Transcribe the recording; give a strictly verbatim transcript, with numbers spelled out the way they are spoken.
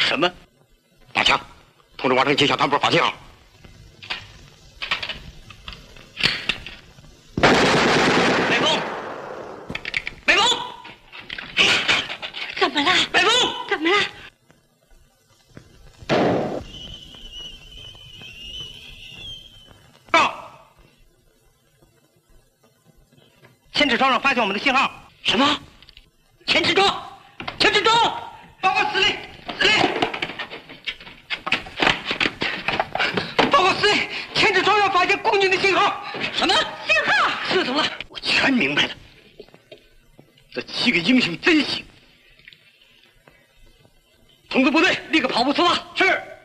什么？ 大强，通知王城警小团部发信号。 北风，北风， 怎么了？ 北风， 怎么了？ 报！千尺庄上发现我们的信号。 什么？ 千尺庄，千尺庄，报告司令，司令，报告司令，千尺庄上发现共军的信号。什么信号？ 是怎么了？ 我全明白了。这七个英雄真行！ 通知部队立刻跑步出发。 是。